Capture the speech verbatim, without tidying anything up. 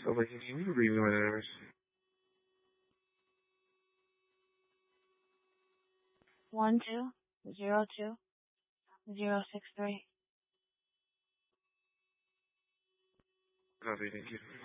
Okay, can you read me my numbers? One two zero two zero six three. Copy, thank you.